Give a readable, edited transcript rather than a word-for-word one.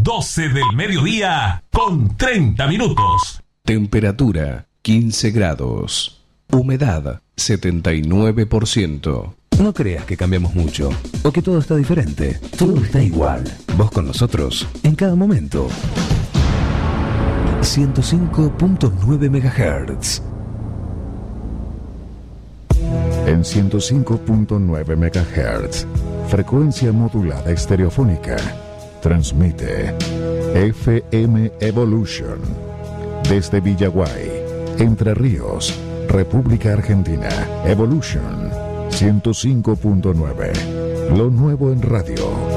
12 del mediodía con 30 minutos. Temperatura 15 grados. Humedad 79%. No creas que cambiamos mucho o que todo está diferente. Todo está igual. Vos con nosotros en cada momento. 105.9 MHz. En 105.9 MHz, frecuencia modulada estereofónica, transmite FM Evolution desde Villaguay, Entre Ríos, República Argentina. Evolution 105.9, lo nuevo en radio.